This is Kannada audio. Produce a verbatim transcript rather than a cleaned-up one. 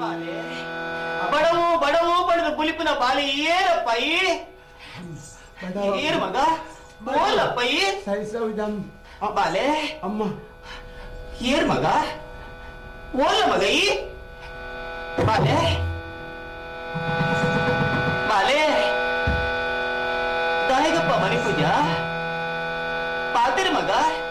ಬಡವು ಬಡವು ಬಡದ ಬುಲಿಪಿನ ಬಾಲಿ ಏನಪ್ಪ ಏರು ಮಗ ಬೋಲಪ್ಪ ಸರಿಸೌದಮ್ ಬಾಲೆ ಅಮ್ಮ ಏರ್ ಮಗ ಓಲ ಮಗ ಈ ಬಾಲೆ ಬಾಲೆ ದಾಯಿಗಪ್ಪ ಮನೆ ಪೂಜಾ ಪಾತಿರ ಮಗ